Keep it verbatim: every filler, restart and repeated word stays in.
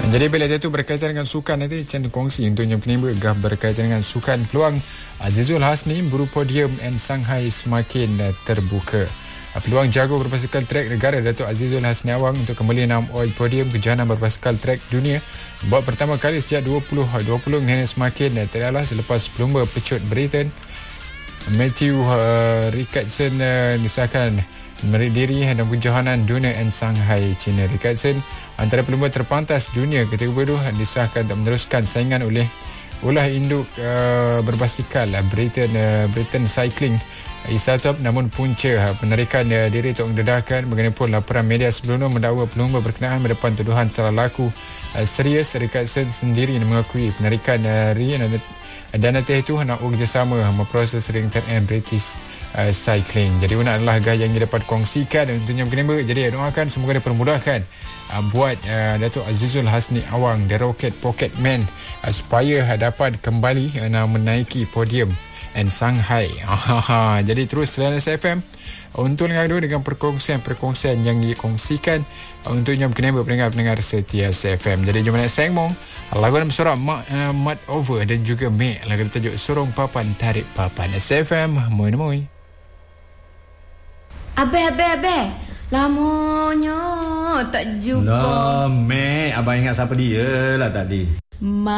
Jadi bila itu berkaitan dengan sukan nanti macam kongsi untuk yang penimba gah berkaitan dengan sukan peluang Azizul Hasni buru podium and Shanghai semakin uh, terbuka. Uh, peluang jago berbasikal trek negara Datuk Azizul Hasni Awang untuk kembali enam oi podium kejohanan berbasikal trek dunia buat pertama kali sejak dua puluh dua puluh ini semakin uh, terlalah selepas pelumba pecut Britain Matthew uh, Rickardson uh, disahkan berdiri dalam kejohanan dunia and Shanghai China. Rickardson antara pelumba terpantas dunia ketika baru disahkan untuk meneruskan saingan oleh ulah induk uh, berbasikal uh, Britain uh, Britain Cycling Isatop, namun punca uh, penarikan uh, diri untuk mendedahkan bagaimanapun laporan media sebelumnya mendakwa pelumba berkenaan mendepan tuduhan salah laku uh, serius. Rickardson sendiri mengakui penarikan uh, ri dan dan nanti itu nak bekerjasama memproses ringtone and British Uh, cycling. Jadi ini adalah gaya yang dapat kongsikan untuk yang penimba. Jadi doakan semoga dipermudahkan uh, buat uh, Datuk Azizul Hasni Awang, The Rocket Pocket Man, uh, supaya uh, dapat kembali uh, menaiki podium and Shanghai. Jadi terus Layan S F M untuk mengadu dengan perkongsian-perkongsian yang dikongsikan uh, untuk yang penimba pendengar-pendengar setia S F M. Jadi jom nak sengmong lagu dalam surat Mat, uh, Mat Over dan juga Mek, lagu bertajuk Sorong Papan Tarik Papan. S F M, moi-moi. Abang, abang, abang. Lamanya tak jumpa. Lah, Mek. Abang ingat siapa dia lah tadi. Ma